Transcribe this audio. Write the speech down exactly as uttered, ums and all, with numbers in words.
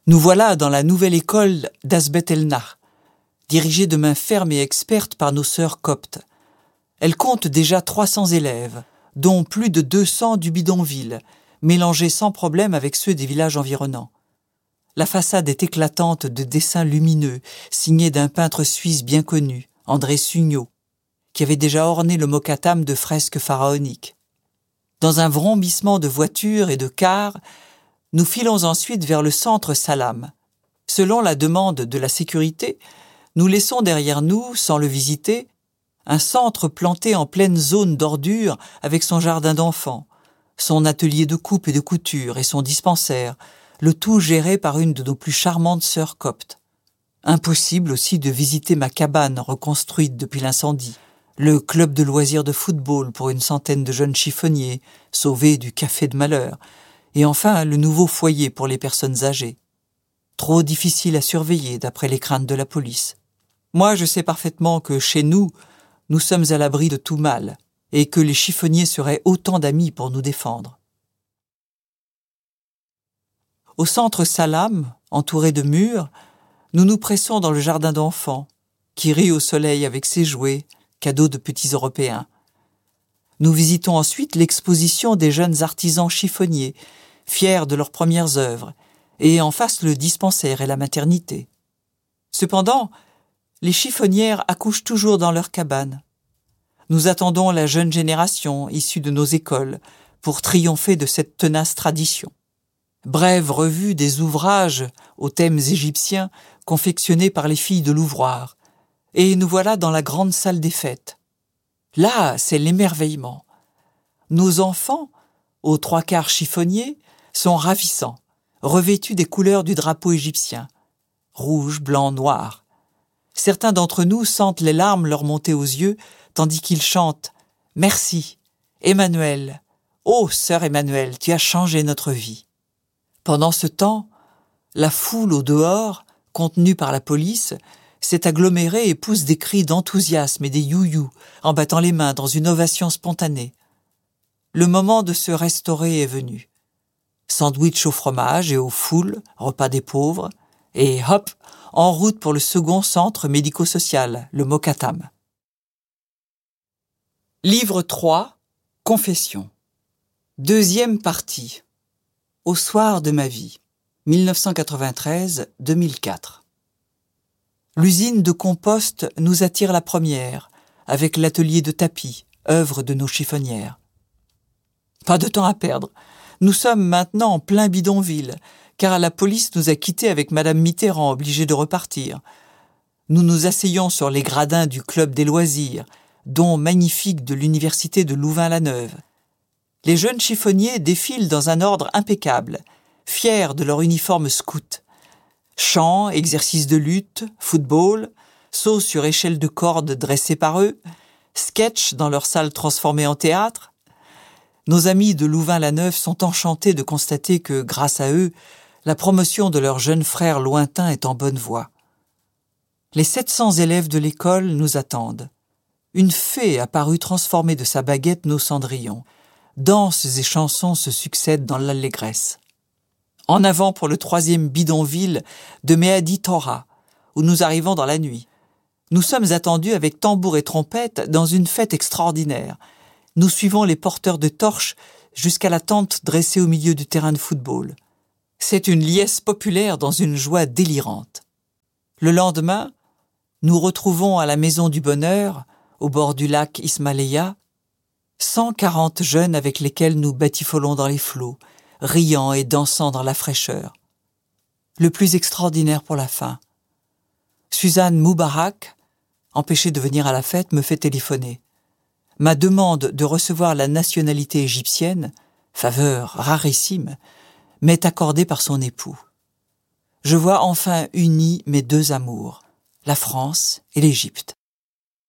Nous voilà dans la nouvelle école d'Asbet el-Nahr, dirigée de main ferme et experte par nos sœurs coptes. Elle compte déjà trois cents élèves, dont plus de deux cents du bidonville, mélangés sans problème avec ceux des villages environnants. La façade est éclatante de dessins lumineux, signés d'un peintre suisse bien connu, André Sugno, qui avait déjà orné le Mokattam de fresques pharaoniques. Dans un vrombissement de voitures et de cars, nous filons ensuite vers le centre Salam. Selon la demande de la sécurité, nous laissons derrière nous, sans le visiter, un centre planté en pleine zone d'ordures avec son jardin d'enfants, son atelier de coupe et de couture et son dispensaire, le tout géré par une de nos plus charmantes sœurs coptes. Impossible aussi de visiter ma cabane reconstruite depuis l'incendie, le club de loisirs de football pour une centaine de jeunes chiffonniers, sauvés du café de malheur, et enfin le nouveau foyer pour les personnes âgées. Trop difficile à surveiller d'après les craintes de la police. Moi, je sais parfaitement que chez nous, nous sommes à l'abri de tout mal, et que les chiffonniers seraient autant d'amis pour nous défendre. Au centre Salam, entouré de murs, nous nous pressons dans le jardin d'enfants, qui rit au soleil avec ses jouets, cadeaux de petits Européens. Nous visitons ensuite l'exposition des jeunes artisans chiffonniers, fiers de leurs premières œuvres, et en face le dispensaire et la maternité. Cependant, les chiffonnières accouchent toujours dans leur cabane. Nous attendons la jeune génération issue de nos écoles pour triompher de cette tenace tradition. Brève revue des ouvrages aux thèmes égyptiens confectionnés par les filles de l'ouvroir, et nous voilà dans la grande salle des fêtes. Là, c'est l'émerveillement. Nos enfants, aux trois quarts chiffonniers, sont ravissants, revêtus des couleurs du drapeau égyptien, rouge, blanc, noir. Certains d'entre nous sentent les larmes leur monter aux yeux, tandis qu'ils chantent « Merci, Emmanuel, ô sœur Emmanuel, tu as changé notre vie ». Pendant ce temps, la foule au dehors, contenue par la police, s'est agglomérée et pousse des cris d'enthousiasme et des you-you en battant les mains dans une ovation spontanée. Le moment de se restaurer est venu. Sandwich au fromage et aux foules, repas des pauvres, et hop, en route pour le second centre médico-social, le Mokattam. Livre trois, Confession. Deuxième partie. Au soir de ma vie, mille neuf cent quatre-vingt-treize à deux mille quatre. L'usine de compost nous attire la première, avec l'atelier de tapis, œuvre de nos chiffonnières. Pas de temps à perdre. Nous sommes maintenant en plein bidonville, car la police nous a quittés avec Madame Mitterrand, obligée de repartir. Nous nous asseyons sur les gradins du club des loisirs, dont magnifique de l'université de Louvain-la-Neuve. Les jeunes chiffonniers défilent dans un ordre impeccable, fiers de leur uniforme scout. Chants, exercices de lutte, football, sauts sur échelles de corde dressées par eux, sketchs dans leur salle transformée en théâtre. Nos amis de Louvain-la-Neuve sont enchantés de constater que, grâce à eux, la promotion de leurs jeunes frères lointains est en bonne voie. Les sept cents élèves de l'école nous attendent. Une fée apparut transformer de sa baguette nos cendrillons. Danses et chansons se succèdent dans l'allégresse. En avant pour le troisième bidonville de Mehadi Torah, où nous arrivons dans la nuit. Nous sommes attendus avec tambour et trompette dans une fête extraordinaire. Nous suivons les porteurs de torches jusqu'à la tente dressée au milieu du terrain de football. C'est une liesse populaire dans une joie délirante. Le lendemain, nous retrouvons à la Maison du Bonheur, au bord du lac Ismailia, cent quarante jeunes avec lesquels nous batifolons dans les flots, riant et dansant dans la fraîcheur. Le plus extraordinaire pour la fin. Suzanne Moubarak, empêchée de venir à la fête, me fait téléphoner. Ma demande de recevoir la nationalité égyptienne, faveur rarissime, m'est accordée par son époux. Je vois enfin unis mes deux amours, la France et l'Égypte.